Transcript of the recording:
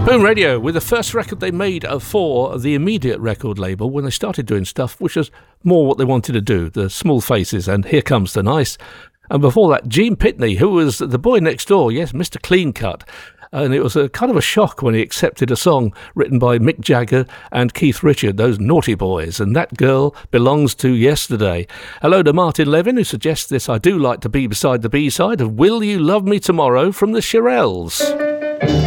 Boom Radio with the first record they made for the Immediate record label when they started doing stuff which was more what they wanted to do, the Small Faces and Here Comes the Nice. And before that, Gene Pitney, who was the boy next door, yes, Mr. Clean Cut. And it was a kind of a shock when he accepted a song written by Mick Jagger and Keith Richards, those naughty boys. And That Girl Belongs to Yesterday. Hello to Martin Levin, who suggests this I do like to be beside the B-side of Will You Love Me Tomorrow from the Shirelles.